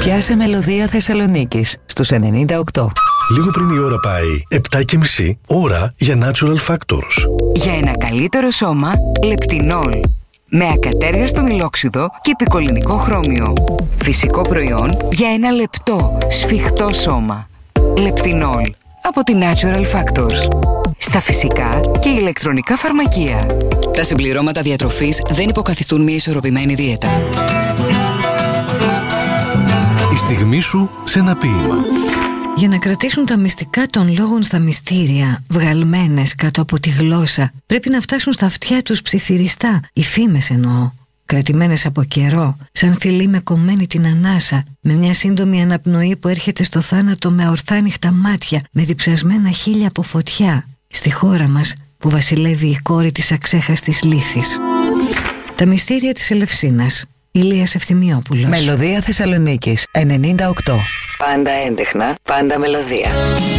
Πιάσε Μελωδία Θεσσαλονίκης στους 98. Λίγο πριν η ώρα πάει 7:30, ώρα για Natural Factors. Για ένα καλύτερο σώμα, Λεπτινόλ. Με ακατέργαστο μιλόξιδο και επικολληνικό χρώμιο. Φυσικό προϊόν για ένα λεπτό, σφιχτό σώμα. Λεπτινόλ. Από τη Natural Factors. Στα φυσικά και ηλεκτρονικά φαρμακεία. Τα συμπληρώματα διατροφής δεν υποκαθιστούν μια ισορροπημένη δίαιτα. Η στιγμή σου σε ένα ποίημα. Για να κρατήσουν τα μυστικά των λόγων στα μυστήρια, βγαλμένες κάτω από τη γλώσσα, πρέπει να φτάσουν στα αυτιά τους ψιθυριστά, οι φήμες εννοώ. Κρατημένες από καιρό, σαν φιλί με κομμένη την ανάσα, με μια σύντομη αναπνοή που έρχεται στο θάνατο με ορθάνυχτα μάτια, με διψασμένα χείλια από φωτιά. Στη χώρα μας που βασιλεύει η κόρη της αξέχαστης λύθης. Τα μυστήρια της Ελευσίνας. Ηλίας Ευθυμιόπουλος. Μελωδία Θεσσαλονίκης 98. Πάντα έντεχνα, πάντα μελωδία.